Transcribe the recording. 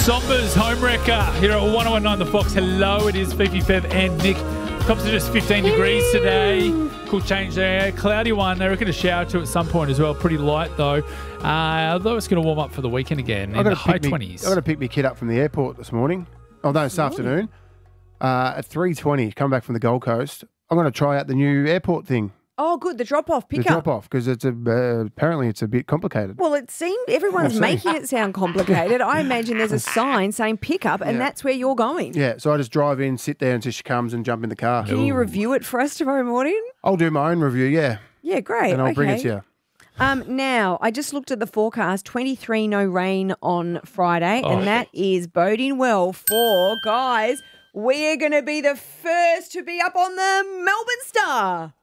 Sombers home wrecker here at 1019 The Fox. Hello, it is Fifi, Fev and Nick. Tops are just 15 degrees today. Cool change there. Cloudy one. They reckon a shower too at some point as well. Pretty light though. Although it's going to warm up for the weekend again in the high 20s. I've got to pick my kid up from the airport this morning. Oh, no, this afternoon. At 3:20, come back from the Gold Coast. I'm going to try out the new airport thing. Oh, good. The drop-off pickup. The drop-off, because it's apparently it's a bit complicated. Well, it seemed everyone's making it sound complicated. I imagine there's a sign saying pickup, and that's where you're going. Yeah, so I just drive in, sit there until she comes and jump in the car. Can you review it for us tomorrow morning? I'll do my own review, yeah. Yeah, great. And I'll bring it to you. Now, I just looked at the forecast, 23 no rain on Friday, and that is boding well for, guys, we're going to be the first to be up on the Melbourne Star.